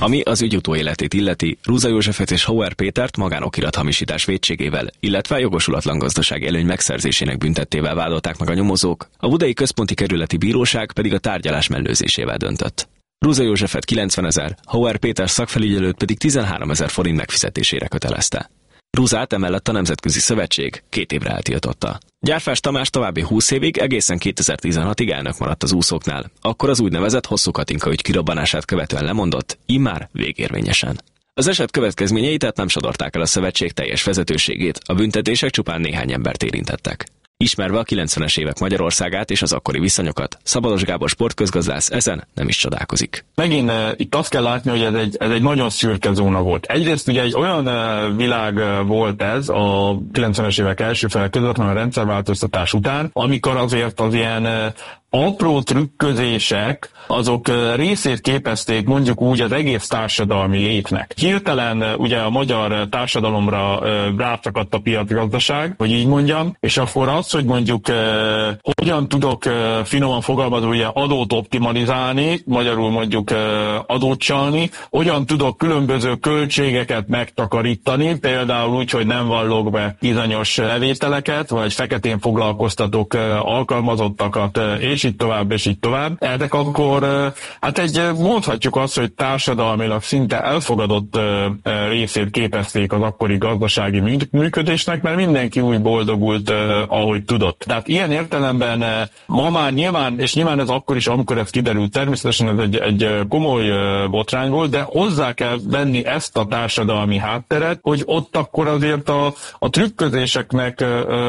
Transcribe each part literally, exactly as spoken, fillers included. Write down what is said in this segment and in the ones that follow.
Ami az ügy utóéletét illeti, Ruza Józsefet és Hauer Pétert magánokirat hamisítás vétségével, illetve jogosulatlan gazdasági előny megszerzésének büntettével vádolták meg a nyomozók, a Budai Központi Kerületi Bíróság pedig a tárgyalás mellőzésével döntött. Ruza Józsefet kilencvenezer, Hauer Péter szakfelügyelőt pedig tizenháromezer forint megfizetésére kötelezte. Ruzát emellett a Nemzetközi Szövetség két évre eltiltotta. Gyárfás Tamás további húsz évig, egészen kétezer-tizenhatig elnök maradt az úszóknál. Akkor az úgynevezett Hosszú Katinka ügy kirobbanását követően lemondott, immár végérvényesen. Az eset következményei tehát nem sodorták el a szövetség teljes vezetőségét, a büntetések csupán néhány embert érintettek. Ismerve a kilencvenes évek Magyarországát és az akkori viszonyokat, Szabados Gábor sportközgazdász ezen nem is csodálkozik. Megint uh, itt azt kell látni, hogy ez egy, ez egy nagyon szürke zóna volt. Egyrészt ugye egy olyan uh, világ uh, volt ez a kilencvenes évek első fele között, a rendszerváltoztatás után, amikor azért az ilyen uh, apró trükközések, azok részét képezték mondjuk úgy az egész társadalmi létnek. Hirtelen ugye a magyar társadalomra rászakadt a piacgazdaság, hogy így mondjam, és akkor az, hogy mondjuk hogyan tudok finoman fogalmazva ugye adót optimalizálni, magyarul mondjuk adót csalni, hogyan tudok különböző költségeket megtakarítani, például úgy, hogy nem vallok be bizonyos levételeket, vagy feketén foglalkoztatok alkalmazottakat, és így tovább, és így tovább. Ezek akkor, hát egy, mondhatjuk azt, hogy társadalmilag szinte elfogadott részét képezték az akkori gazdasági működésnek, mert mindenki úgy boldogult, ahogy tudott. Tehát ilyen értelemben ma már nyilván, és nyilván ez akkor is, amikor ez kiderült, természetesen ez egy, egy komoly botrány volt, de hozzá kell venni ezt a társadalmi hátteret, hogy ott akkor azért a, a trükközéseknek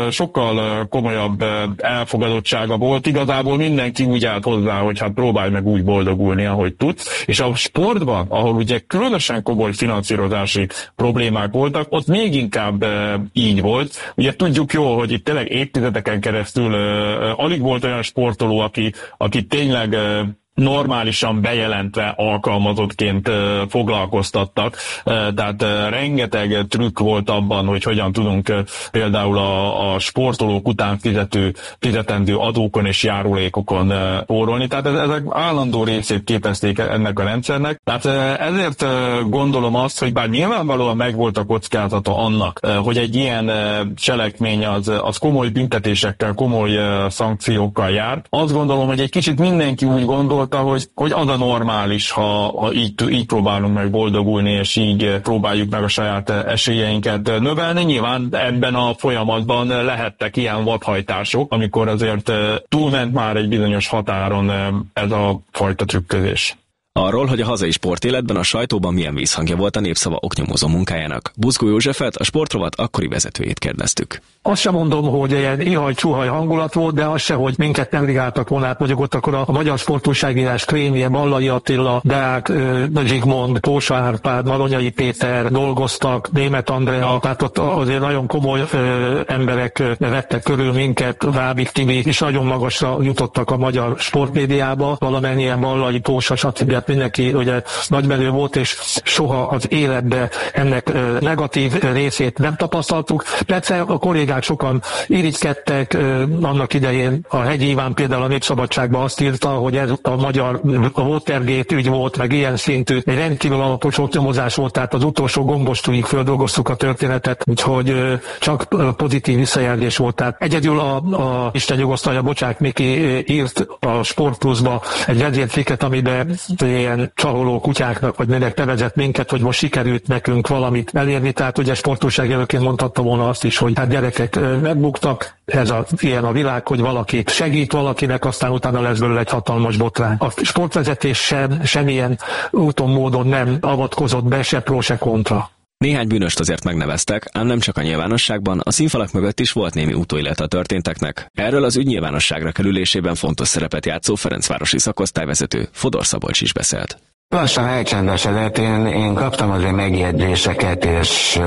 sokkal komolyabb elfogadottsága volt. Igazából mindenki úgy állt hozzá, hogy hát próbálj meg úgy boldogulni, ahogy tudsz. És a sportban, ahol ugye különösen komoly finanszírozási problémák voltak, ott még inkább e, így volt. Ugye tudjuk jól, hogy itt tényleg évtizedeken keresztül e, alig volt olyan sportoló, aki, aki tényleg e, normálisan bejelentve alkalmazottként uh, foglalkoztattak, uh, tehát uh, rengeteg trükk volt abban, hogy hogyan tudunk uh, például a, a sportolók után fizető, fizetendő adókon és járulékokon uh, spórolni, tehát ez, ezek állandó részét képezték ennek a rendszernek. Tehát uh, ezért uh, gondolom azt, hogy bár nyilvánvalóan megvolt a kockázata annak, uh, hogy egy ilyen uh, cselekmény az, az komoly büntetésekkel, komoly uh, szankciókkal jár. Azt gondolom, hogy egy kicsit mindenki úgy gondol, Hogy, hogy az a normális, ha, ha így, így próbálunk meg boldogulni, és így próbáljuk meg a saját esélyeinket növelni. Nyilván ebben a folyamatban lehettek ilyen vadhajtások, amikor azért túlment már egy bizonyos határon ez a fajta trükközés. Arról, hogy a hazai sportéletben a sajtóban milyen vízhangja volt a Népszava oknyomozó munkájának, Buzgó Józsefet, a sportrovat akkori vezetőjét kérdeztük. Azt sem mondom, hogy ilyen ihaj-csuhaj hangulat volt, de az se, hogy minket nem rigáltak volna át, mondjuk ott akkor a, a magyar sportújságírás krémje, Ballai Attila, Deák, Zsigmond, Tósa Árpád, Malonyai Péter dolgoztak, Németh Andrea, tehát ott azért nagyon komoly ö, emberek vettek körül minket, Vábik Tibi, és nagyon magasra jutottak a magyar sportmédiába, valamennyien Ballai, Tósa, stb. Mindenki ugye nagymenő volt, és soha az életben ennek ö, negatív részét nem tapasztaltuk. Persze a kollégák sokan irigykedtek, ö, annak idején a Hegyi Iván például a Népszabadságban azt írta, hogy ez a magyar a Watergate ügy volt, meg ilyen szintű, egy rendkívül alapos oknyomozás volt, tehát az utolsó gombostúig földolgoztuk a történetet, úgyhogy ö, csak pozitív visszajelzés volt. Tehát egyedül a, a Isten nyugosztalja, Bocsák Miki írt a Sport Pluszba egy vezércikket, amiben ilyen csaholó kutyáknak, vagy minek nevezett minket, hogy most sikerült nekünk valamit elérni, tehát ugye sportújságíróként mondhatta volna azt is, hogy hát gyerekek megbuktak, ez a, ilyen a világ, hogy valaki segít valakinek, aztán utána lesz belőle egy hatalmas botrány. A sportvezetés sem, semmilyen úton, módon nem avatkozott be, se pro, se kontra. Néhány bűnöst azért megneveztek, ám nem csak a nyilvánosságban, a színfalak mögött is volt némi utóélet a történteknek. Erről az ügy nyilvánosságra kerülésében fontos szerepet játszó ferencvárosi szakosztályvezető Fodor Szabolcs is beszélt. Lassan elcsendesedett, én, én kaptam azért megjegyzéseket és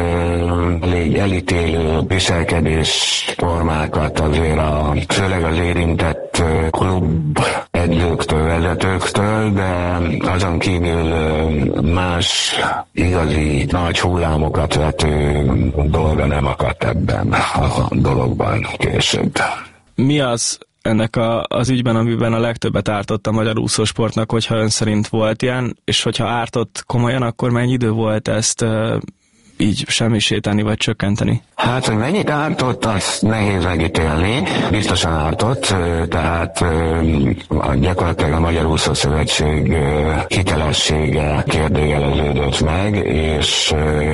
uh, elítélő viselkedés formákat azért a, főleg az érintett uh, klub edzőktől, vezetőktől, de azon kívül uh, más igazi nagy hullámokat vető dolga nem akadt ebben a dologban később. Mi az ennek a, az ügyben, amiben a legtöbbet ártott a magyar úszósportnak, hogyha ön szerint volt ilyen, és hogyha ártott komolyan, akkor mennyi idő volt ezt uh, így semmisíteni vagy csökkenteni? Hát, hogy mennyit ártott, azt nehéz megítélni. Biztosan ártott, tehát gyakorlatilag a Magyar Úszó Szövetség hitelessége kérdőjeleződött meg, és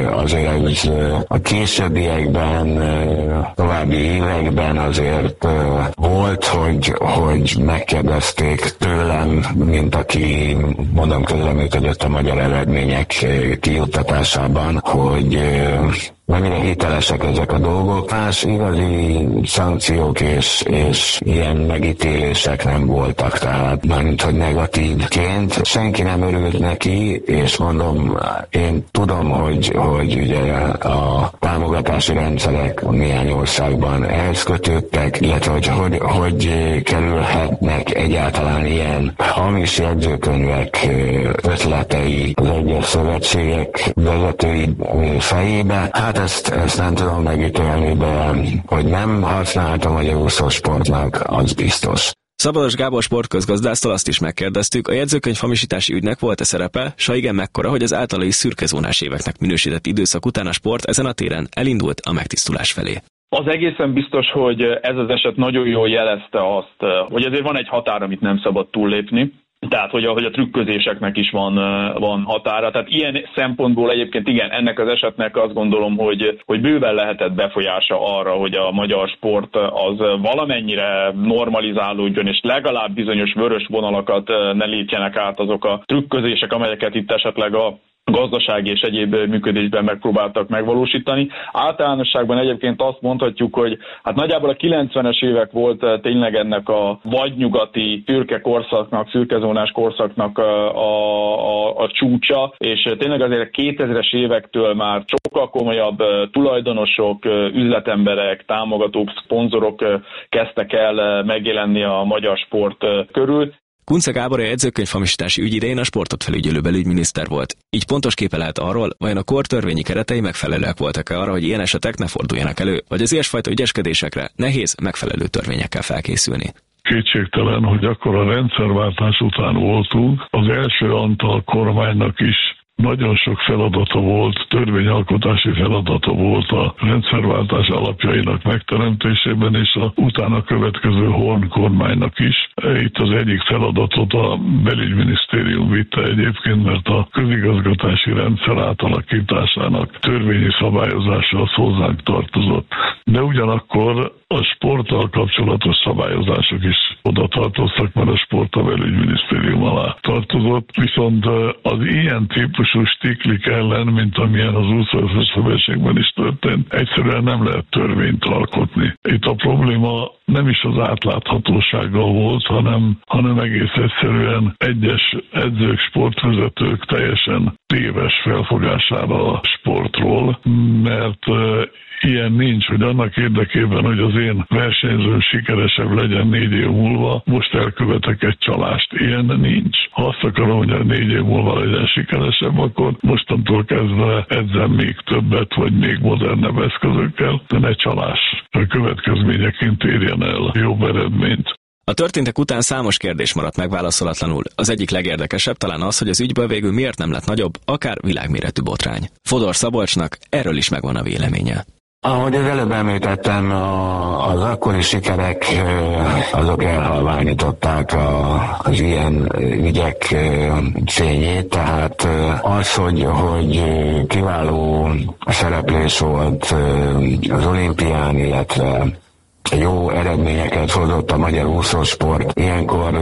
azért a későbbiekben, további években azért volt, hogy, hogy megkérdezték tőlem, mint aki, mondom, közreműködött a magyar eredmények kijuttatásában, hogy mennyire hitelesek ezek a dolgok. Más igazi szankciók és, és ilyen megítélések nem voltak, tehát mármint, hogy negatívként. Senki nem örült neki, és mondom, én tudom, hogy, hogy ugye a támogatási rendszerek néhány országban ehhez kötődtek, illetve hogy, hogy hogy kerülhetnek egyáltalán ilyen hamis jegyzőkönyvek ötletei az egyes szövetségek vezetői fejébe. Hát ezt, ezt nem tudom megítélni, de hogy nem használtam a magyar úszósportnak, az biztos. Szabados Gábor sportközgazdásztól azt is megkérdeztük, a jegyzőkönyv hamisítási ügynek volt-e szerepe, s ha igen, mekkora, hogy az általa is szürkezónás éveknek minősített időszak után a sport ezen a téren elindult a megtisztulás felé. Az egészen biztos, hogy ez az eset nagyon jól jelezte azt, hogy azért van egy határ, amit nem szabad túllépni. Tehát, hogy a, hogy a trükközéseknek is van, van határa. Tehát ilyen szempontból egyébként igen, ennek az esetnek azt gondolom, hogy, hogy bőven lehetett befolyása arra, hogy a magyar sport az valamennyire normalizálódjon, és legalább bizonyos vörös vonalakat ne lépjenek át azok a trükközések, amelyeket itt esetleg a gazdasági és egyéb működésben megpróbáltak megvalósítani. Általánosságban egyébként azt mondhatjuk, hogy hát nagyjából a kilencvenes évek volt tényleg ennek a vadnyugati szürke korszaknak, szürkezónás korszaknak a, a, a csúcsa, és tényleg azért a kétezres évektől már sokkal komolyabb tulajdonosok, üzletemberek, támogatók, szponzorok kezdtek el megjelenni a magyar sport körül. Kunce Gábor a jegyzőkönyv hamisítási ügy idején a sportot felügyelő belügyminiszter volt. Így pontos képe lehet arról, vajon a kor törvényi keretei megfelelőek voltak-e arra, hogy ilyen esetek ne forduljanak elő, vagy az ilyesfajta ügyeskedésekre nehéz megfelelő törvényekkel felkészülni. Kétségtelen, hogy akkor a rendszerváltás után voltunk, az első Antal kormánynak is nagyon sok feladata volt, törvényalkotási feladata volt a rendszerváltás alapjainak megteremtésében, és a utána következő Horn kormánynak is. Itt az egyik feladatot a belügyminisztérium vitte egyébként, mert a közigazgatási rendszer átalakításának törvényi szabályozása az hozzánk tartozott. De ugyanakkor a sporttal kapcsolatos szabályozások is oda tartoztak, mert a sport a belügyminisztérium alá tartozott. Viszont az ilyen típusú stiklik ellen, mint amilyen az úszószövetségben is történt, egyszerűen nem lehet törvényt alkotni. Itt a probléma nem is az átláthatósággal volt, hanem, hanem egész egyszerűen egyes edzők, sportvezetők teljesen téves felfogására a sportról, mert ilyen nincs, hogy annak érdekében, hogy az én versenyzőm sikeresebb legyen négy év múlva, most elkövetek egy csalást. Ilyen nincs. Ha azt akarom, hogy a négy év múlva legyen sikeresebb, akkor mostantól kezdve edzem még többet, vagy még modernebb eszközökkel, de ne csalás következményeként érjen el jobb eredményt. A történtek után számos kérdés maradt megválaszolatlanul. Az egyik legérdekesebb talán az, hogy az ügyből végül miért nem lett nagyobb, akár világméretű botrány. Fodor Szabolcsnak erről is megvan a véleménye. Ahogy az előbb említettem, az akkori sikerek azok elhalványították az ilyen ügyek fényét, tehát az, hogy, hogy kiváló szereplés volt az olimpián, illetve jó eredményeket hozott a magyar úszósport. Ilyenkor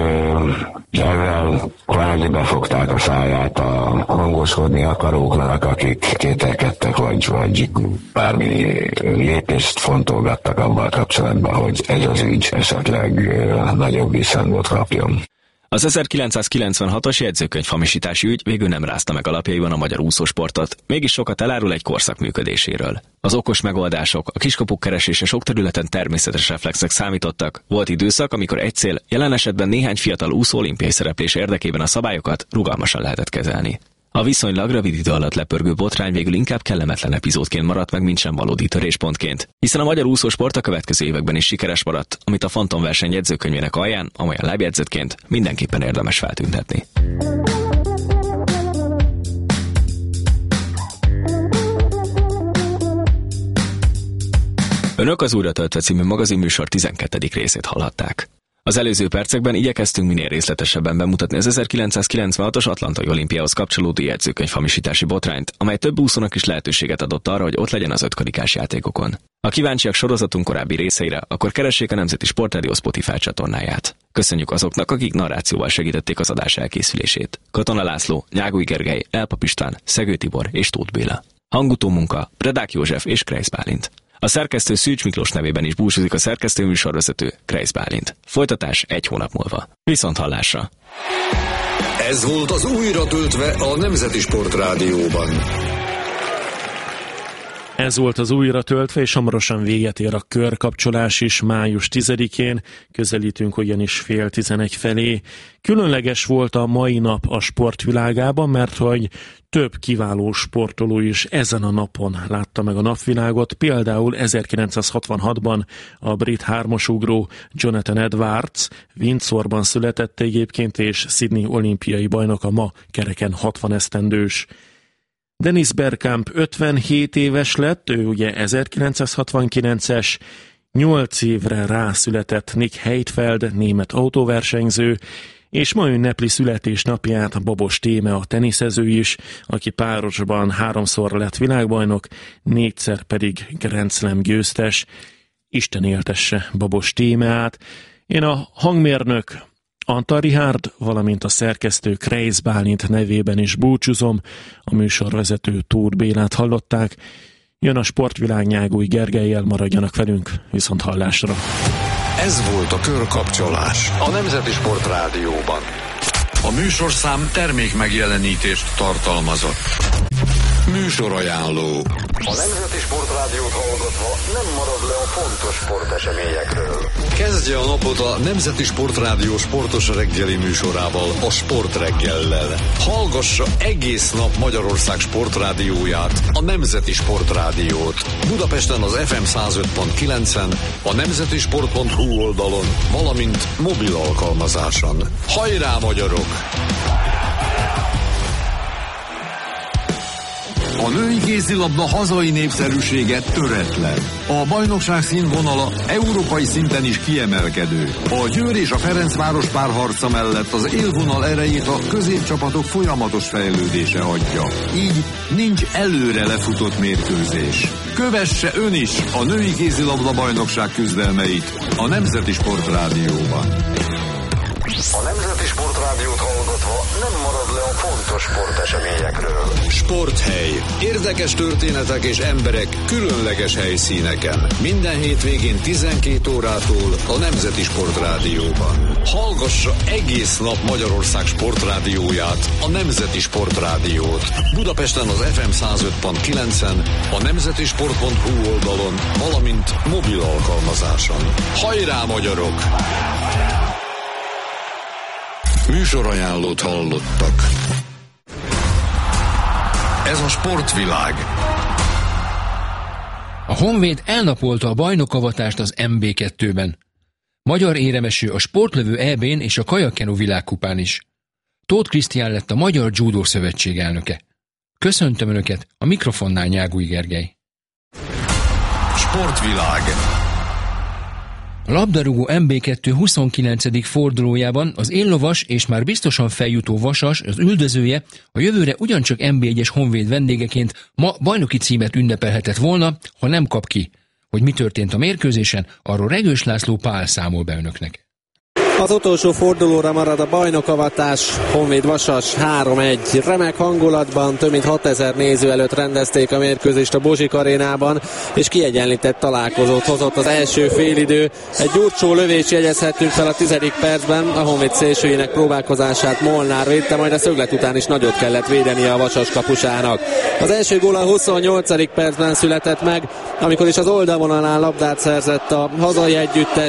ezzel kvázi befogták a száját a hangoskodni akaróknak, akik kételkedtek, vagy, vagy bármi lépést fontolgattak abban kapcsolatban, hogy ez az ügy esetleg nagyobb visszhangot kapjon. Az ezerkilencszázkilencvenhatos jegyzőkönyv hamisítási ügy végül nem rázta meg alapjaiban a magyar úszósportot, mégis sokat elárul egy korszak működéséről. Az okos megoldások, a kiskapuk keresése sok területen természetes reflexek számítottak. Volt időszak, amikor egy cél, jelen esetben néhány fiatal úszó olimpiai szereplés érdekében a szabályokat rugalmasan lehetett kezelni. A viszonylag rövid idő alatt lepörgő botrány végül inkább kellemetlen epizódként maradt meg, mint sem valódi töréspontként, hiszen a magyar úszósport a következő években is sikeres maradt, amit a Fantom verseny jegyzőkönyvének alján, amolyan lábjegyzetként mindenképpen érdemes feltüntetni. Önök az Újra töltve című magazinműsor tizenkettedik részét hallhatták. Az előző percekben igyekeztünk minél részletesebben bemutatni az ezerkilencszázkilencvenhatos Atlantai Olimpiához kapcsolódó jegyzőkönyvhamisítási botrányt, amely több úszónak is lehetőséget adott arra, hogy ott legyen az ötkarikás játékokon. Ha kíváncsiak sorozatunk korábbi részeire, akkor keressék a Nemzeti Sportrádió Spotify csatornáját. Köszönjük azoknak, akik narrációval segítették az adás elkészülését. Katona László, Nyágúj Gergely, Elpap István, Szegő Tibor és Tóth Béla. Hangutó munka, Predák József és Kreisz Bálint. A szerkesztő Szűcs Miklós nevében is búcsúzik a szerkesztő műsorvezető Kreisz Bálint. Folytatás egy hónap múlva. Viszont hallásra! Ez volt az Újra töltve a Nemzeti Sportrádióban. Ez volt az Újra töltve, és hamarosan véget ér a körkapcsolás is május tizedikén, közelítünk ugyanis fél tizenegy felé. Különleges volt a mai nap a sportvilágában, mert hogy több kiváló sportoló is ezen a napon látta meg a napvilágot, például ezerkilencszázhatvanhatban a brit hármasugró Jonathan Edwards, Windsorban született egyébként, és Sydney olimpiai bajnoka, ma kereken hatvan esztendős. Dennis Bergkamp ötvenhét éves lett, ő ugye ezerkilencszázhatvankilences, nyolc évre rászületett Nick Heidfeld, német autóversenyző, és ma ünnepli születésnapját Babos Téme, a teniszező is, aki párosban háromszor lett világbajnok, négyszer pedig Grand Slam győztes. Isten éltesse Babos Témeát. Én a hangmérnök Antal Richárd, valamint a szerkesztő Kreisz Bálint nevében is búcsúzom, a műsorvezető Tóth Bélát hallották. Jön a sportvilág Nyágúj Gergellyel, maradjanak velünk, viszont hallásra. Ez volt a Körkapcsolás a Nemzeti Sportrádióban. A műsorszám termék megjelenítést tartalmazott. Műsorajánló. A Nemzeti Sportrádiót hallgatva nem marad le a fontos sporteseményekről. Kezdje a napot a Nemzeti Sportrádió sportos reggeli műsorával, a Sportreggellel. Hallgassa egész nap Magyarország sportrádióját, a Nemzeti Sportrádiót. Budapesten az ef em száz öt pont kilencen, a nemzetisport pont hu oldalon, valamint mobil alkalmazáson. Hajrá, magyarok! A női kézilabda hazai népszerűsége töretlen. A bajnokság színvonala európai szinten is kiemelkedő. A Győr és a Ferencváros párharca mellett az élvonal erejét a középcsapatok folyamatos fejlődése adja. Így nincs előre lefutott mérkőzés. Kövesse ön is a női kézilabda bajnokság küzdelmeit a Nemzeti Sportrádióban. A Nemzeti Sportrádiót hallgatva nem marad le a fontos sporteseményekről. Sporthely. Érdekes történetek és emberek különleges helyszíneken. Minden hétvégén tizenkét órától a Nemzeti Sportrádióban. Hallgassa egész nap Magyarország sportrádióját, a Nemzeti Sportrádiót. Budapesten az ef em száz öt pont kilencen, a nemzetisport pont hu oldalon, valamint mobil alkalmazáson. Hajrá, magyarok! Műsorajánlót hallottak. Ez a sportvilág. A Honvéd elnapolta a bajnokavatást az em bé kettőben. Magyar éremeső a sportlövő é bén és a kajakkenu világkupán is. Tóth Krisztián lett a Magyar Judo Szövetség elnöke. Köszöntöm Önöket, a mikrofonnál Nyágúj Gergely. Sportvilág. A labdarúgó em bé kettő huszonkilencedik fordulójában az éllovas és már biztosan feljutó Vasas, az üldözője, a jövőre ugyancsak em bé egyes Honvéd vendégeként ma bajnoki címet ünnepelhetett volna, ha nem kap ki. Hogy mi történt a mérkőzésen, arról Regős László Pál számol be Önöknek. Az utolsó fordulóra marad a bajnokavatás, Honvéd Vasas három egy. Remek hangulatban több mint hatezer néző előtt rendezték a mérkőzést a Bozsik arénában, és kiegyenlített találkozót hozott az első félidő. Egy gyurcsó lövés jegyezhettünk fel a tizedik percben, a Honvéd szélsőjének próbálkozását Molnár védte, majd a szöglet után is nagyot kellett védenie a Vasas kapusának. Az első gól a huszonnyolcadik percben született meg, amikor is az oldalvonalán labdát szerzett a hazai együttes,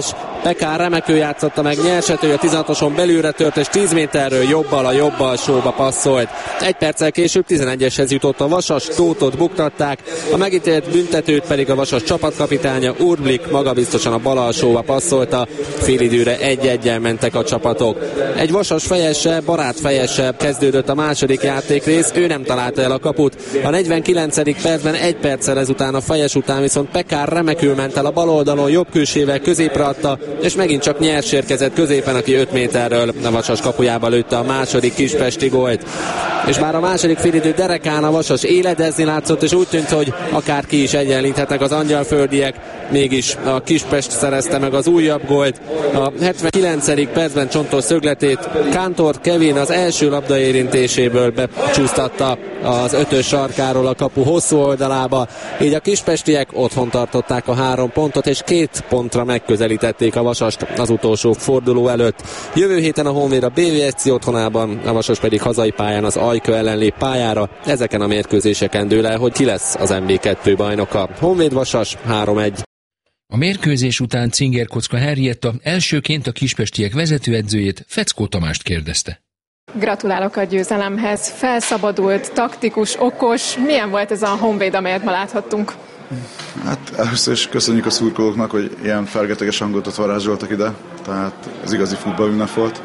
Pekár remekül játszotta meg Nyerset, ő a tizenhatoson belülre tört, és tíz méterről jobbal a jobb alsóba passzolt. Egy perccel később tizenegyeshez jutott a Vasas, Tóthot buktatták, a megítélt büntetőt pedig a Vasas csapatkapitánya Urblik magabiztosan a bal alsóba passzolta. Félidőre egy-egyen mentek a csapatok. Egy Vasas fejese, Barát fejese kezdődött a második játékrész, ő nem találta el a kaput. A negyvenkilencedik percben egy perccel ezután a fejes után viszont Pekár remekül ment el a bal oldalon, jobb külsével középre adta, és megint csak Nyers érkezett középen, aki öt méterről a Vasas kapujába lőtte a második kispesti gólt. És már a második félidő derekán a Vasas éledezni látszott, és úgy tűnt, hogy akár ki is egyenlíthetnek az angyalföldiek, mégis a Kispest szerezte meg az újabb gólt. A hetvenkilencedik percben csontos szögletét Kántor Kevin az első labda érintéséből becsúsztatta az ötös sarkáról a kapu hosszú oldalába, így a kispestiek otthon tartották a három pontot, és két pontra megközelítették a Vasast az utolsó forduló előtt. Jövő héten a Honvéd a bé vé es cé otthonában, a Vasas pedig hazai pályán az Ajka ellen lép pályára. Ezeken a mérkőzéseken dől el, hogy ki lesz az em bé kettő bajnoka. Honvéd Vasas három egy. A mérkőzés után Cinger Kocka Henrietta elsőként a kispestiek vezetőedzőjét, Feckó Tamást kérdezte. Gratulálok a győzelemhez. Felszabadult, taktikus, okos. Milyen volt ez a Honvéd, amelyet ma láthattunk? Hát először is köszönjük a szurkolóknak, hogy ilyen fergeteges hangulatot varázsoltak ide. Tehát ez igazi futballünnep volt.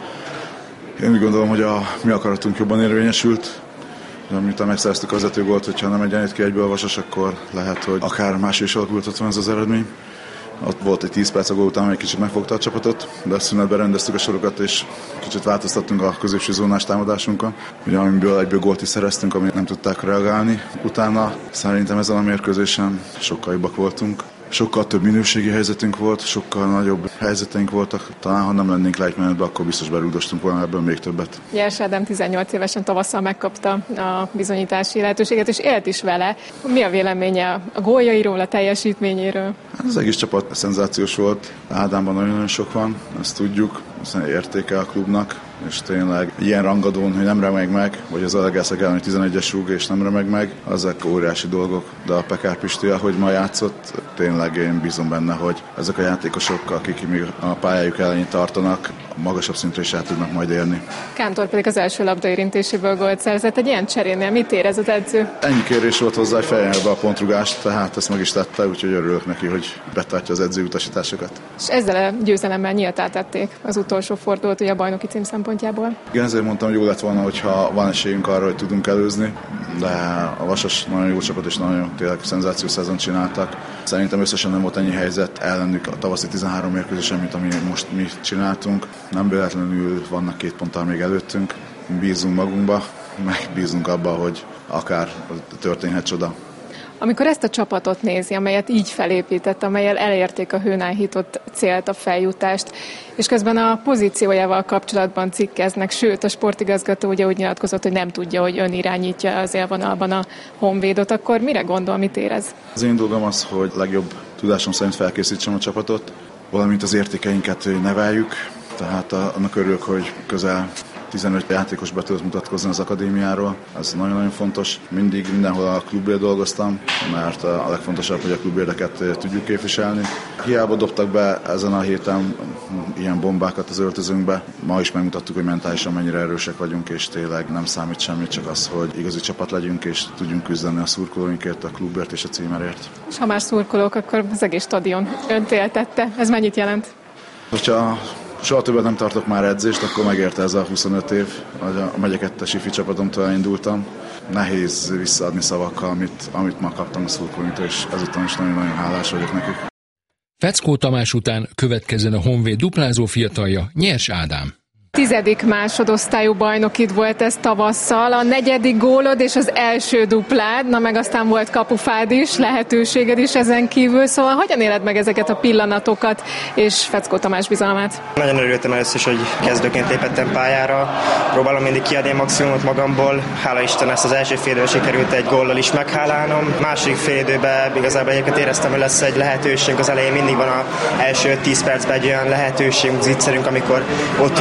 Én úgy gondolom, hogy a mi akaratunk jobban érvényesült. Miután megszereztük az vezetőgólt, hogyha nem egyenlít ki egyből a Vasas, akkor lehet, hogy akár más is alakulhatott volna ez az eredmény. Ott volt egy tíz perc a gól után, egy kicsit megfogta a csapatot, de a szünetben rendeztük a sorokat, és kicsit változtattunk a középső zónás támadásunkon. Ugye amiből egyből gólt is szereztünk, amit nem tudták reagálni. Utána szerintem ezen a mérkőzésen sokkal jobbak voltunk. Sokkal több minőségi helyzetünk volt, sokkal nagyobb helyzeteink voltak. Talán ha nem lennénk lejtmenetben, akkor biztos berúgdostunk volna ebből még többet. Nyers Ádám tizennyolc évesen tavasszal megkapta a bizonyítási lehetőséget, és élt is vele. Mi a véleménye a góljairól, a teljesítményéről? Az egész csapat szenzációs volt. Ádámban nagyon-nagyon sok van, ezt tudjuk, hiszen értéke a klubnak, és tényleg ilyen rangadón, hogy nem remeg meg, vagy az Alegászeg ellen, hogy tizenegyes rúg és nem remeg meg, azok óriási dolgok. De a Pekár Pisti, ahogy ma játszott, tényleg én bízom benne, hogy ezek a játékosok, akik még a pályájuk elején tartanak, magasabb szintre is át tudnak majd érni. Kántor pedig az első labda érintéséből gólt szerzett. Egy ilyen cserénél mit érez az edző? Ennyi kérés volt hozzá, hogy fejjeljen be a pontrugást, tehát ezt meg is tette, úgyhogy örülök neki, hogy betartja az edző utasításokat. És ezzel a győzelemmel nyíltá tették az utolsó fordulót ugye a bajnoki cím szempontjából. Igen, ezért mondtam, hogy jó lett volna, hogyha van esélyünk arra, hogy tudunk előzni, de a Vasas nagyon jó csapat és nagyon tényleg szenzációs szezon csináltak. Szerintem összesen nem volt ennyi helyzet ellenük a tavaszi tizenhárom mérkőzésen, mint ami most mi csináltunk. Nem véletlenül vannak két ponttal még előttünk. Bízunk magunkba, meg bízunk abba, hogy akár történhet csoda. Amikor ezt a csapatot nézi, amelyet így felépített, amelyel elérték a hőn áhított célt, a feljutást, és közben a pozíciójával kapcsolatban cikkeznek, sőt a sportigazgató ugye úgy nyilatkozott, hogy nem tudja, hogy ön irányítja az élvonalban a Honvédot, akkor mire gondol, mit érez? Az én dolgom az, hogy legjobb tudásom szerint felkészítsem a csapatot, valamint az értékeinket neveljük, tehát annak örülök, hogy közel tizenöt játékos be tudott mutatkozni az akadémiáról, ez nagyon-nagyon fontos. Mindig mindenhol a klubért dolgoztam, mert a legfontosabb, hogy a klubérdeket tudjuk képviselni. Hiába dobtak be ezen a héten ilyen bombákat az öltözőnkbe. Ma is megmutattuk, hogy mentálisan mennyire erősek vagyunk, és tényleg nem számít semmit, csak az, hogy igazi csapat legyünk, és tudjunk küzdeni a szurkolóinkért, a klubért és a címerért. És ha már szurkolók, akkor az egész stadion önt éltette. Ez mennyit jelent? Hogyha soha többet nem tartok már edzést, akkor megérte ez a huszonöt év, hogy a Megye kettes ifi csapatomtól elindultam. Nehéz visszaadni szavakkal, amit, amit ma kaptam a szurkolóinktól, és ezután is nagyon-nagyon hálás vagyok nekik. Feckó Tamás után következzen a Honvéd duplázó fiatalja, Nyers Ádám. Tizedik másodosztályú bajnokid volt ez tavasszal, a negyedik gólod és az első duplád, na meg aztán volt kapufád is, lehetőséged is ezen kívül, szóval hogyan éled meg ezeket a pillanatokat és Feckó Tamás bizalmát? Nagyon örültem először is, hogy kezdőként lépettem pályára, próbálom mindig kiadni a maximumot magamból, hála Isten ezt az első fél időben sikerült egy góllal is meghálálnom, második fél időben igazából egyébként éreztem, hogy lesz egy lehetőség, az elején mindig van az első tíz percben egy olyan lehetőségünk, zicserünk, amikor ott tudunk lenni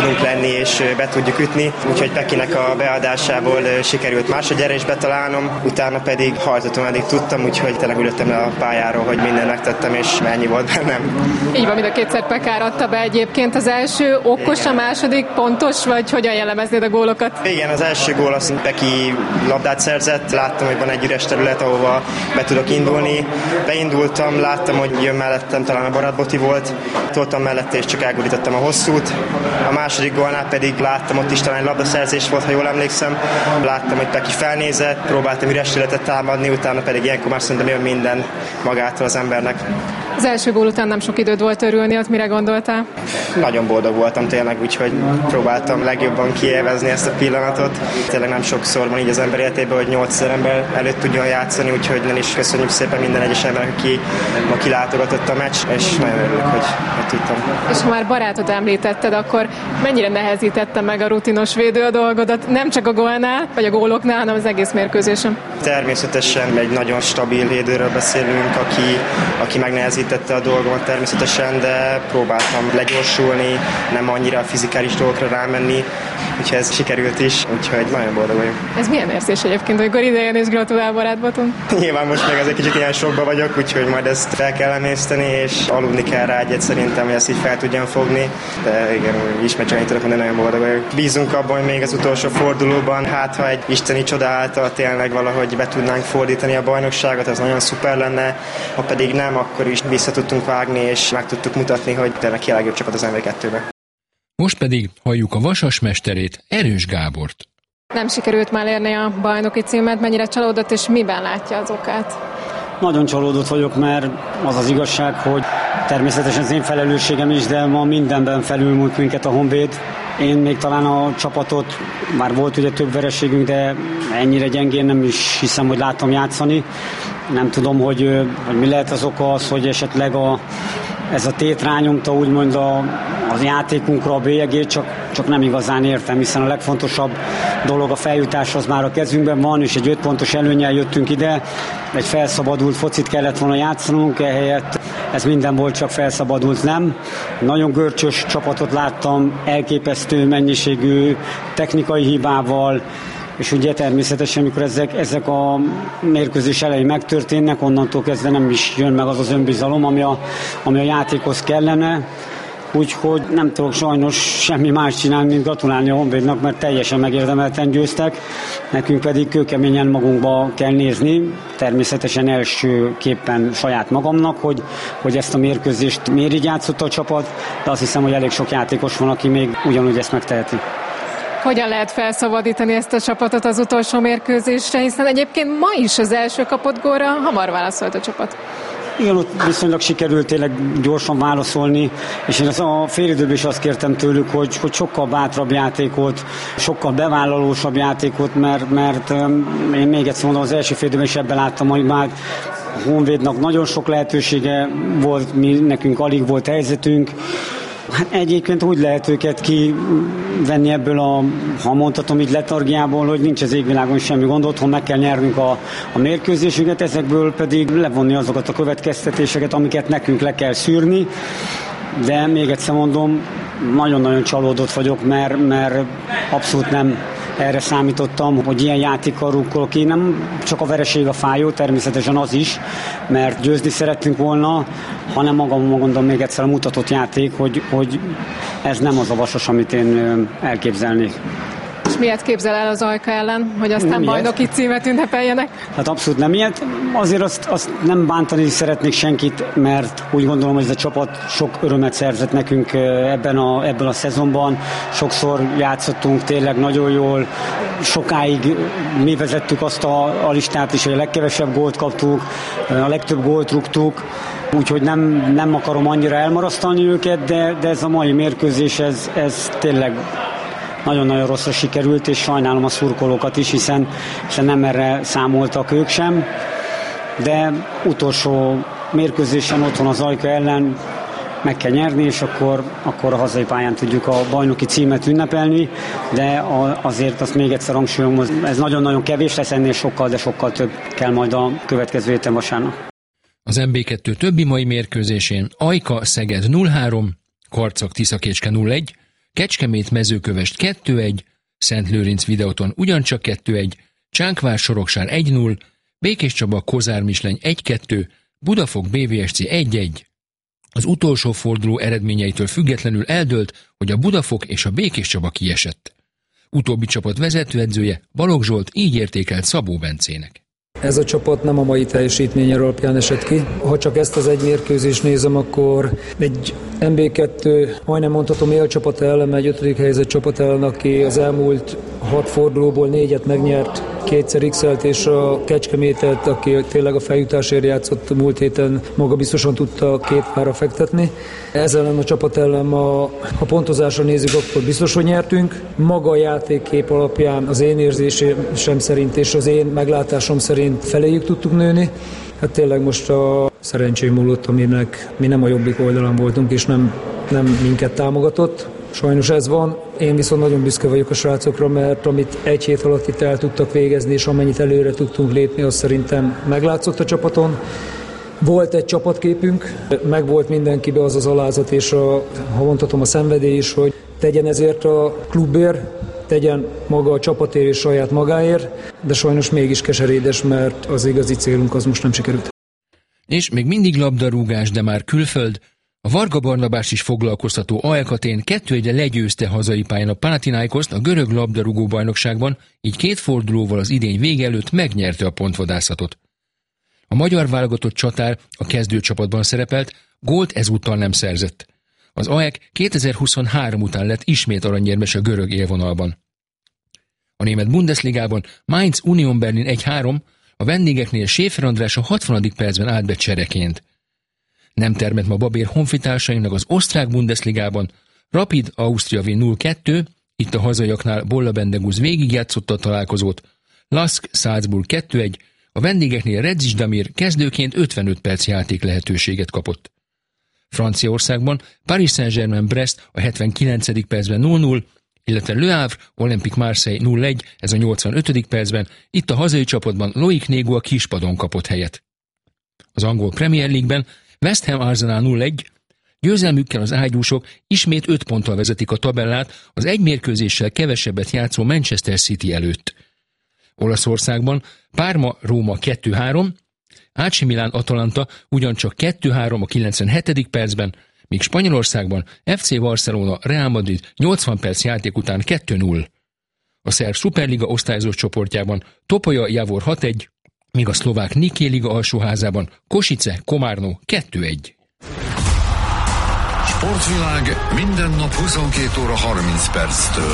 menni és be tudjuk ütni, úgyhogy Pekinek a beadásából sikerült másodjára is betalálnom, utána pedig hajtottam, eddig tudtam, úgyhogy tényleg ülöttem le a pályáról, hogy mindent megtettem, és ennyi volt bennem. Így van, mind a kétszer Pekár adta be egyébként. Az első okos, a második pontos, vagy hogyan jellemeznéd a gólokat? Igen, az első gól az Peki labdát szerzett, láttam, hogy van egy üres terület, ahova be tudok indulni. Beindultam, láttam, hogy jön mellettem, talán a Barát Boti volt, toltam mellette, és csak elgurítottam a hosszút. A második gólnál pedig láttam, ott is talán egy labdaszerzés volt, ha jól emlékszem. Láttam, hogy Peki felnézett, próbáltam üres területet támadni, utána pedig ilyenkor már szerintem jön minden magától az embernek. Az első gól után nem sok időd volt örülni, ott mire gondoltál? Nagyon boldog voltam tényleg, úgyhogy próbáltam legjobban kiélvezni ezt a pillanatot. Tényleg nem sokszor van így az ember életében, hogy nyolcezer ember előtt tudjon játszani, úgyhogy nem is köszönjük szépen minden egyes embernek, aki ma kilátogatott a meccs, és nagyon örülök, hogy, hogy tudtam. És ha már Barátot említetted, akkor mennyire nehezítette meg a rutinos védő a dolgodat, nem csak a gólnál, vagy a góloknál, hanem az egész mérkőzésen? Természetesen egy nagyon stabil védőről beszélünk, aki, aki megnehezítette a dolgomat természetesen, de próbáltam legyorsulni, nem annyira a fizikális dolgokra rámenni, úgyhogy ez sikerült is, úgyhogy nagyon boldog vagyok. Ez milyen érzés egyébként, amikor idejön és gratulál Barát Botton? Nyilván most még ez egy kicsit ilyen sokba vagyok, úgyhogy majd ezt fel kell emészteni, és aludni kell rá egyet szerintem, hogy ezt így fel tudjam fogni, de igen, ismét csak tudok mondani, nagyon boldog vagyok. Bízunk abban, hogy még az utolsó fordulóban, hát ha egy isteni csoda által tényleg valahogy be tudnánk fordítani a bajnokságot, az nagyon szuper lenne, ha pedig nem, akkor is vissza tudtunk vágni, és meg tudtuk mutatni, hogy tényleg ki a legjobb csapat az em vé kettőben. Most pedig halljuk a Vasas mesterét, Erős Gábort. Nem sikerült már érni a bajnoki címet, mennyire csalódott, és miben látja az okát? Nagyon csalódott vagyok, mert az az igazság, hogy természetesen az én felelősségem is, de ma mindenben felülmúlt minket a Honvéd. Én még talán a csapatot, már volt ugye több vereségünk, de ennyire gyengén nem is hiszem, hogy láttam játszani. Nem tudom, hogy, hogy mi lehet az oka az, hogy esetleg a, ez a tét rányomta úgymond a, az játékunkra a bélyegét, csak, csak nem igazán értem, hiszen a legfontosabb dolog a feljutás az már a kezünkben van, és egy öt pontos előnnyel jöttünk ide, egy felszabadult focit kellett volna játszanunk, ehelyett ez minden volt, csak felszabadult nem. Nagyon görcsös csapatot láttam, elképesztő mennyiségű technikai hibával, és ugye természetesen, amikor ezek, ezek a mérkőzés elején megtörténnek, onnantól kezdve nem is jön meg az az önbizalom, ami a, ami a játékhoz kellene. Úgyhogy nem tudok sajnos semmi más csinálni, mint gratulálni a Honvédnak, mert teljesen megérdemelten győztek. Nekünk pedig kőkeményen magunkba kell nézni, természetesen elsőképpen saját magamnak, hogy, hogy ezt a mérkőzést miért így játszott a csapat, de azt hiszem, hogy elég sok játékos van, aki még ugyanúgy ezt megteheti. Hogyan lehet felszabadítani ezt a csapatot az utolsó mérkőzésre, hiszen egyébként ma is az első kapott gólra hamar válaszolt a csapat. Igen, ott viszonylag sikerült tényleg gyorsan válaszolni, és én az a félidőben is azt kértem tőlük, hogy, hogy sokkal bátrabb játékot, sokkal bevállalósabb játékot, mert, mert én még egyszer mondom, az első félidőben is ebben láttam, hogy már a Honvédnak nagyon sok lehetősége volt, mi, nekünk alig volt helyzetünk. Hát egyébként úgy lehet őket kivenni ebből a, ha mondhatom így, letargiából, hogy nincs az égvilágon semmi gond, otthon meg kell nyernünk a, a mérkőzésünket, ezekből pedig levonni azokat a következtetéseket, amiket nekünk le kell szűrni, de még egyszer mondom, nagyon-nagyon csalódott vagyok, mert, mert abszolút nem erre számítottam, hogy ilyen játékkal rukkolok ki. Nem csak a vereség a fájó, természetesen az is, mert győzni szerettünk volna, hanem magamon gondolom még egyszer a mutatott játék, hogy, hogy ez nem az a Vasas, amit én elképzelnék. És miért képzel el az Ajka ellen, hogy aztán nem bajnoki ilyet. Címet ünnepeljenek? Hát abszolút nem ilyet. Azért azt, azt nem bántani szeretnék senkit, mert úgy gondolom, hogy ez a csapat sok örömet szerzett nekünk ebben a, ebben a szezonban. Sokszor játszottunk tényleg nagyon jól, sokáig mi vezettük azt a, a listát is, hogy a legkevesebb gólt kaptuk, a legtöbb gólt rúgtuk, úgyhogy nem, nem akarom annyira elmarasztalni őket, de, de ez a mai mérkőzés, ez, ez tényleg nagyon-nagyon rosszra sikerült, és sajnálom a szurkolókat is, hiszen, hiszen nem erre számoltak ők sem. De utolsó mérkőzésen otthon az Ajka ellen meg kell nyerni, és akkor, akkor a hazai pályán tudjuk a bajnoki címet ünnepelni, de azért azt még egyszer hangsúlyozom, ez nagyon-nagyon kevés lesz, ennél sokkal, de sokkal több kell majd a következő héten vasárnap. Az em bé kettő többi mai mérkőzésén Ajka Szeged nulla három, Karcag Tiszakécske nulla egy, Kecskemét Mezőkövesd kettő egy, Szentlőrinc Videoton ugyancsak kettő egy, Csánkvár Soroksár egy null, Békés Csaba Kozár Misleny egy kettő, Budafok bé vé es cé egy egy. Az utolsó forduló eredményeitől függetlenül eldőlt, hogy a Budafok és a Békés Csaba kiesett. Utóbbi csapat vezetőedzője Balogh Zsolt így értékelt Szabó Bencének. Ez a csapat nem a mai teljesítmény alapján esett ki. Ha csak ezt az egy mérkőzést nézem, akkor egy em bé kettő, majdnem mondhatom élcsapat ellen, egy ötödik helyzet csapat ellen, aki az elmúlt hat fordulóból négyet megnyert, kétszer x-elt, és a Kecskemétet, aki tényleg a feljutásért játszott múlt héten, maga biztosan tudta két pára fektetni. Ez ellen a csapat ellen, ma, ha pontozásra nézzük, akkor biztos, hogy nyertünk. Maga a játékkép alapján az én érzésem szerint és az én meglátásom szerint feléjük tudtuk nőni. Hát tényleg most a szerencsém múlott, aminek mi nem a jobbik oldalon voltunk, és nem, nem minket támogatott. Sajnos ez van. Én viszont nagyon büszke vagyok a srácokra, mert amit egy hét alatt itt el tudtak végezni, és amennyit előre tudtunk lépni, az szerintem meglátszott a csapaton. Volt egy csapatképünk, meg volt mindenkibe az az alázat, és a, ha mondhatom, a szenvedély is, hogy tegyen ezért a klubért, tegyen maga a csapatért és saját magáért, de sajnos mégis keserédes, mert az igazi célunk az most nem sikerült. És még mindig labdarúgás, de már külföld. A Varga Barnabást is foglalkoztató á e ká Atén kettő egyre legyőzte hazai pályán a Panathinaikoszt a görög labdarúgó bajnokságban, így két fordulóval az idény vége előtt megnyerte a pontvadászatot. A magyar válogatott csatár a kezdőcsapatban szerepelt, gólt ezúttal nem szerzett. Az á e ká kétezer-huszonhárom után lett ismét aranyérmes a görög élvonalban. A német Bundesligában Mainz Union Berlin egy három, a vendégeknél Schäfer András a hatvanadik percben állt be csereként. Nem termett ma babér honfitársainak az osztrák Bundesligában, Rapid Ausztria Wien nulla kettő, itt a hazaiaknál Bolla Bendegúz végigjátszotta a találkozót, Lask Salzburg kettő egy, a vendégeknél Redzis Damir kezdőként ötvenöt perc játék lehetőséget kapott. Franciaországban Paris Saint-Germain Brest a hetvenkilencedik percben nulla null, illetve Le Havre Olympique Marseille nulla egy, ez a nyolcvanötödik percben, itt a hazai csapatban Loic Négó a kispadon kapott helyet. Az angol Premier League-ben West Ham Arsenal nulla egy, győzelmükkel az ágyúsok ismét öt ponttal vezetik a tabellát az egy mérkőzéssel kevesebbet játszó Manchester City előtt. Olaszországban Parma Róma kettő három, á cé Milán Atalanta ugyancsak kettő három a kilencvenhetedik percben, míg Spanyolországban ef cé Barcelona Real Madrid nyolcvan perc játék után kettő null. A szerb Szuperliga osztályozó csoportjában Topoja Javor hat egy, míg a szlovák Niké Liga alsóházában Kosice Komárno kettő egy. Sportvilág minden nap huszonkét óra harminc perctől.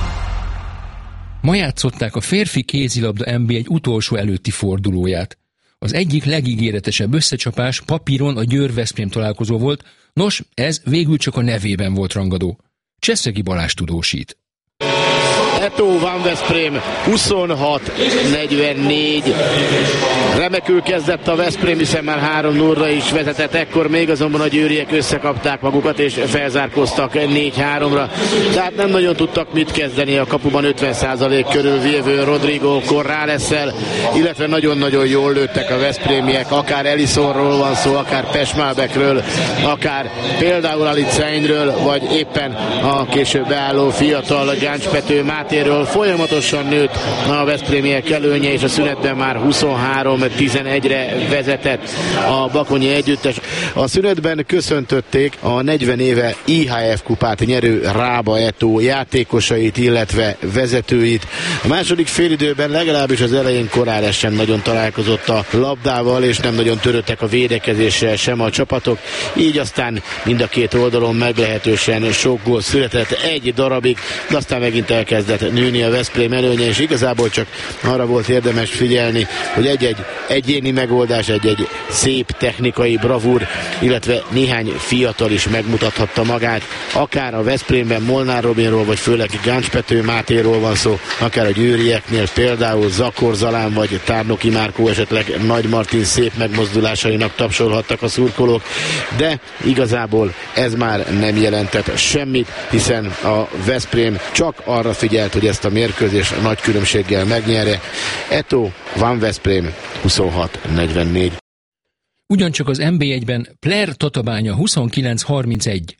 Ma játszották a férfi kézilabda en bé egy utolsó előtti fordulóját. Az egyik legígéretesebb összecsapás papíron a Győr-Veszprém találkozó volt, nos, ez végül csak a nevében volt rangadó. Cseszegi Balázs tudósít. Eto Van Veszprém huszonhat negyvennégy. Remekül kezdett a Veszprém, hiszen már három nullra is vezetett, ekkor még azonban a győriek összekapták magukat és felzárkóztak négy háromra. Tehát nem nagyon tudtak mit kezdeni a kapuban ötven százalék körül vívő Rodrigo Corrales-szel, illetve nagyon-nagyon jól lőttek a veszprémiek, akár Elisonról van szó, akár Pesmalbekről, akár például Aliceinről, vagy éppen a később beálló fiatal Gáncs-Pető Mátéről. Folyamatosan nőtt a veszprémiek előnye, és a szünetben már huszonhárom tizenegyre vezetett a bakonyi együttes. A szünetben köszöntötték a negyven éve i há ef kupát nyerő Rába Eto játékosait, illetve vezetőit. A második félidőben legalábbis az elején Corrales sem nagyon találkozott a labdával, és nem nagyon törődtek a védekezéssel sem a csapatok. Így aztán mind a két oldalon meglehetősen sok gól született egy darabig, de aztán megint elkezdett nőni a Veszprém előnye, és igazából csak arra volt érdemes figyelni, hogy egy-egy egyéni megoldás, egy-egy szép technikai bravúr, illetve néhány fiatal is megmutathatta magát, akár a Veszprémben Molnár Robinról, vagy főleg Gáncs-Pető Mátéról van szó, akár a győrieknél például Zakor Zalán, vagy Tárnoki Márkó, esetleg Nagy Martin szép megmozdulásainak tapsolhattak a szurkolók, de igazából ez már nem jelentett semmit, hiszen a Veszprém csak arra figyelt, hogy ezt a mérkőzést nagy különbséggel megnyerje. Eto Van Veszprém huszonhat negyvennégy. Ugyancsak az en bé egyben Player Tatabánya huszonkilenc harmincegy.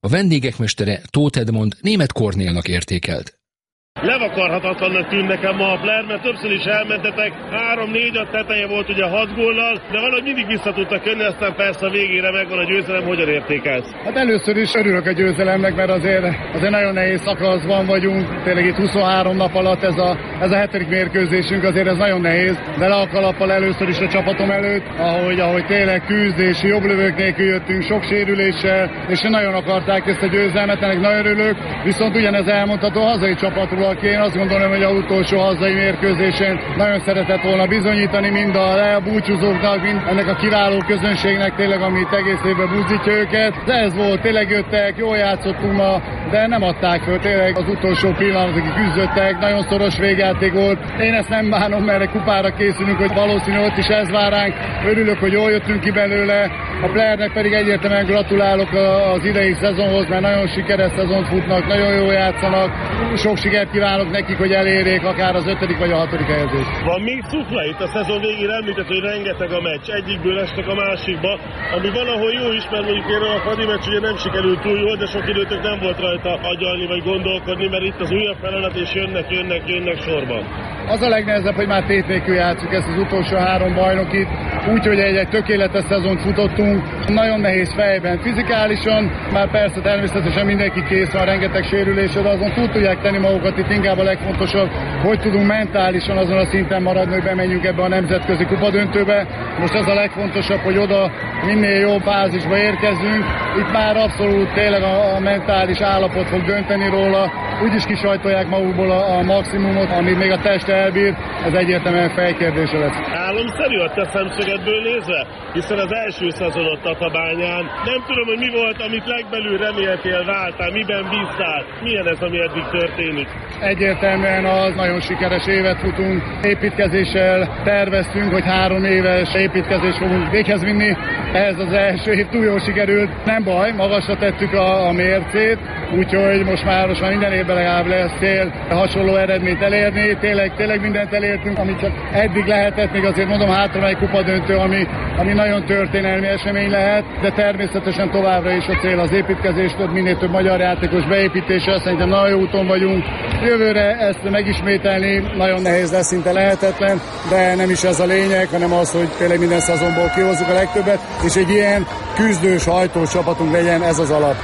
A vendégek mestere Tóth Edmond Németh Kornélnak értékelt. Levakarhatatlannak tűnt nekem ma a Flair, mert többször is elmentetek, három-négy a teteje volt ugye hat góllal, de valahogy mindig vissza tudtak jönni, aztán persze a végére megvan a győzelem, hogyan értékelsz? Hát először is örülök a győzelemnek, mert azért, azért nagyon nehéz szakaszban vagyunk, tényleg itt huszonhárom nap alatt ez a, ez a hetedik mérkőzésünk, azért ez nagyon nehéz, de le a kalappal először is a csapatom előtt, ahogy, ahogy tényleg küzd és jobb lövők nélkül jöttünk, sok sérüléssel, és nagyon akarták ezt a győzelmet, ennek nagyon örülök, viszont ugyanez elmondható a hazai csapatról, aki én azt gondolom, hogy a utolsó hazai mérkőzésen nagyon szeretett volna bizonyítani mind a búcsúzóknak, mind ennek a kiváló közönségnek tényleg, ami egész évben buzdítja őket. De ez volt, tényleg jöttek, jól játszottunk ma, de nem adták föl, tényleg az utolsó pillanatig küzdöttek, nagyon szoros végjáték volt. Én ezt nem bánom, mert egy kupára készülünk, hogy valószínű ott is ez vár ránk. Örülök, hogy jól jöttünk ki belőle. A Flairnek pedig egyértelműen gratulálok az idei szezonhoz, mert nagyon sikeres szezont futnak, nagyon jól játszanak. Sok sikert kívánok nekik, hogy elérjék akár az ötödik vagy a hatodik helyezést. Van még szufla itt a szezon végére, említett, hogy rengeteg a meccs, egyikből estek a másikba, ami valahol jó is, mert mondjuk például a Fradi meccs ugye nem sikerült túl jól, de sok időtök nem volt rajta agyalni vagy gondolkodni, mert itt az újabb feladat, és jönnek, jönnek, jönnek sorban. Az a legnehezebb, hogy már tét nélkül játszunk ezt az utolsó három bajnokit, úgyhogy egy, egy tökéletes szezont futottunk. Nagyon nehéz fejben, fizikálisan, már persze természetesen mindenki kész van, rengeteg sérülésre, de azon túl tudják tenni magukat, itt inkább a legfontosabb, hogy tudunk mentálisan azon a szinten maradni, hogy bemenjünk ebbe a nemzetközi kupadöntőbe. Most ez a legfontosabb, hogy oda minél jobb fázisba érkezzünk. Itt már abszolút tényleg a, a mentális állapot fog dönteni róla. Úgyis kisajtolják magukból a, a maximumot, amit még a test elbír, ez egyértelműen fejkérdése lesz. Álomszerű a te szemszögedből nézve, hiszen az első szezonot Tatabányán. Nem tudom, hogy mi volt, amit legbelül reméltél, vártál, miben bíztál, milyen ez, ami eddig történik? Egyértelműen az nagyon sikeres évet futunk. Építkezéssel terveztünk, hogy három éves építkezést fogunk véghez vinni. Ez az első év túl jól sikerült. Nem baj, magasra tettük a, a mércét, úgyhogy most már, most már minden évben legalább lesz cél hasonló eredményt elérni. Tényleg, tényleg mindent elértünk, amit csak eddig lehetett, még azért mondom hátra egy kupadöntő, ami, ami nagyon történelmi esemény lehet, de természetesen továbbra is a cél az építkezés, minél több magyar játékos beépítése, szerintem nagyon jó úton vagyunk. Jövőre ezt megismételni nagyon nehéz lesz, szinte lehetetlen, de nem is ez a lényeg, hanem az, hogy tényleg minden szezonból kihozzuk a legtöbbet, és egy ilyen küzdős, hajtós csapatunk legyen, ez az alap.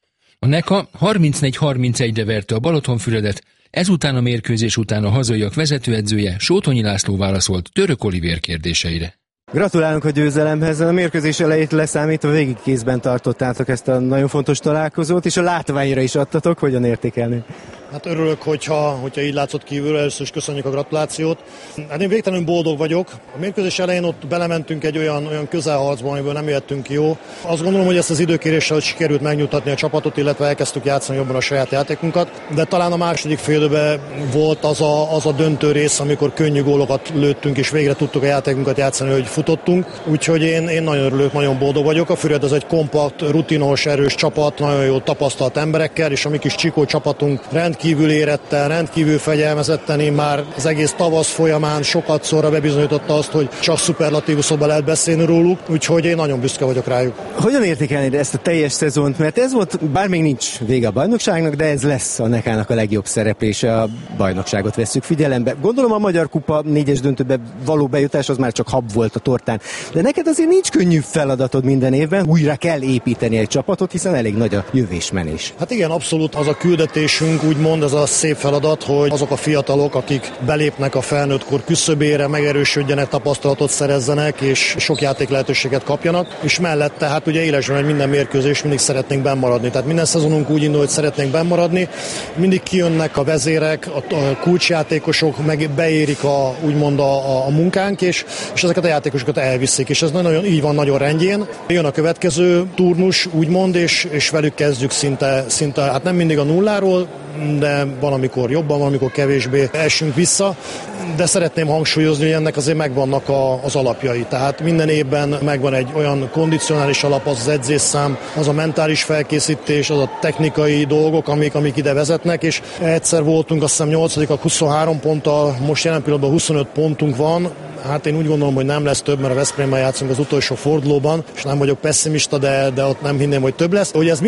A NECA harmincnégy harmincegyre verte a Balatonfüredet, ezután a mérkőzés után a hazaiak vezetőedzője Sótonyi László válaszolt Török Olivér kérdéseire. Gratulálunk a győzelemhez, a mérkőzés elejét leszámítva végig kézben tartottátok ezt a nagyon fontos találkozót, és a látványra is adtatok, hogyan értékelni? Hát örülök, hogyha, hogyha így látszott kívülről, először is köszönjük a gratulációt. Hát én végtelenül boldog vagyok. A mérkőzés elején ott belementünk egy olyan, olyan közelharcba, amiből nem jöttünk ki jó. Azt gondolom, hogy ezt az időkéréssel sikerült megnyugtatni a csapatot, illetve elkezdtük játszani jobban a saját játékunkat. De talán a második félidőben volt az a, az a döntő rész, amikor könnyű gólokat lőttünk, és végre tudtuk a játékunkat játszani, hogy futottunk. Úgyhogy én, én nagyon örülök, nagyon boldog vagyok. A Füred az egy kompakt, rutinos, erős csapat, nagyon jó tapasztalt emberekkel, és a mi kis Csikó csapatunk rendkívül érettel, rendkívül fegyelmezetten, én már az egész tavasz folyamán sokat szorra bebizonyította azt, hogy csak szuperlatívuszokban lehet beszélni róluk, úgyhogy én nagyon büszke vagyok rájuk. Hogyan értékelnéd ezt a teljes szezont? Mert ez volt, bár még nincs vége a bajnokságnak, de ez lesz a nekának a legjobb szereplése, a bajnokságot vesszük figyelembe. Gondolom a Magyar Kupa négyes döntőbe való bejutás az már csak hab volt a tortán. De neked azért nincs könnyű feladatod minden évben, újra kell építeni egy csapatot, hiszen elég nagy a jövésmenés. Hát igen, abszolút az a küldetésünk, úgymond ez a szép feladat, hogy azok a fiatalok, akik belépnek a felnőttkor küszöbére, megerősödjenek, tapasztalatot szerezzenek, és sok játék lehetőséget kapjanak, és mellette hát ugye élesben, hogy minden mérkőzés mindig szeretnénk bennmaradni. Tehát minden szezonunk úgy indul, hogy szeretnénk bennmaradni. Mindig kijönnek a vezérek, a kulcsjátékosok, meg beérik a, úgymond a, a munkánk, és, és ezeket a játékosokat elviszik, és ez nagyon így van, nagyon rendjén. Jön a következő turnus, úgymond, és, és velük kezdjük szinte, szinte, hát nem mindig a nulláról, de van, amikor jobban, van, amikor kevésbé esünk vissza, de szeretném hangsúlyozni, hogy ennek azért megvannak a, az alapjai. Tehát minden évben megvan egy olyan kondicionális alap, az az edzésszám, az a mentális felkészítés, az a technikai dolgok, amik, amik ide vezetnek, és egyszer voltunk, azt hiszem nyolcadikak huszonhárom ponttal, most jelen pillanatban huszonöt pontunk van. Hát én úgy gondolom, hogy nem lesz több, mert a Veszprémmel játszunk az utolsó fordulóban, és nem vagyok pessimista, de, de ott nem hinném, hogy több lesz. Hogy ez